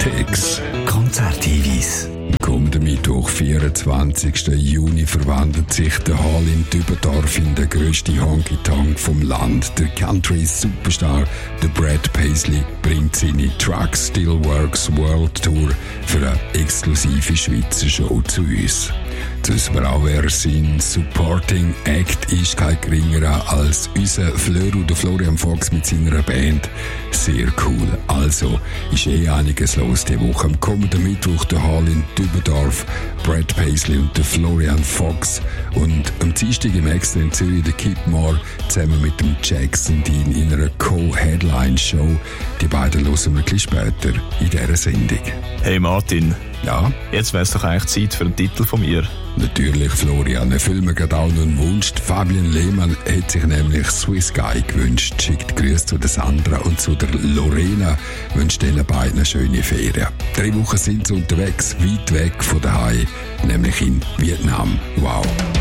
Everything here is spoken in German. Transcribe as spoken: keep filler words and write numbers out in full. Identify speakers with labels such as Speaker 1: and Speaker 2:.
Speaker 1: Kicks.
Speaker 2: Konzerthinweis.
Speaker 1: Kommenden Mittwoch, vierundzwanzigsten Juni, verwandelt sich der Hall in Dübendorf in den grössten Honky-Tonk vom Land. Der Country-Superstar, der Brad Paisley, bringt seine Truck Still Works World Tour für eine exklusive Schweizer Show zu uns. Zu wissen wir auch, wer sein Supporting Act ist, kein geringerer als unser Fleur oder Florian Fox mit seiner Band. Sehr cool. Also ist eh einiges los diese Woche. Am kommenden Mittwoch der Hall in Dübendorf, Brad Paisley und der Florian Fox. Und am Dienstag im Extra in Zürich der Kid Moore zusammen mit dem Jackson Dean in einer Co-Headline-Show. Die beiden hören wir ein bisschen später in dieser Sendung.
Speaker 3: Hey Martin.
Speaker 1: Ja?
Speaker 3: Jetzt wäre es doch eigentlich Zeit für einen Titel von mir.
Speaker 1: Natürlich, Florian. Erfüllen wir gerade auch noch einen Wunsch. Fabian Lehmann hat sich nämlich Swiss Guy gewünscht. Schickt Grüße zu der Sandra und zu der Lorena. Wünscht ihnen beiden schöne Ferien. Drei Wochen sind sie unterwegs, weit weg von daheim, nämlich in Vietnam. Wow.